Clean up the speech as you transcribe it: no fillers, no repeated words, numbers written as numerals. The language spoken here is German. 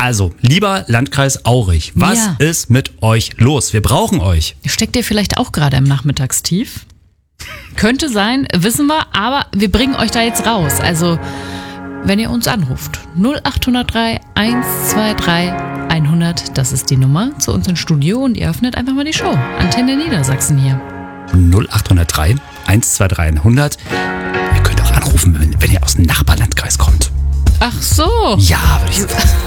Also, lieber Landkreis Aurich, was ist mit euch los? Wir brauchen euch. Steckt ihr vielleicht auch gerade im Nachmittagstief? Könnte sein, wissen wir, aber wir bringen euch da jetzt raus. Also, wenn ihr uns anruft, 0803 123 100, das ist die Nummer, zu uns ins Studio und ihr öffnet einfach mal die Show. Antenne Niedersachsen hier. 0803 123 100. Ihr könnt auch anrufen, wenn ihr aus dem Nachbarlandkreis kommt. Ach so. Ja, würde ich sagen.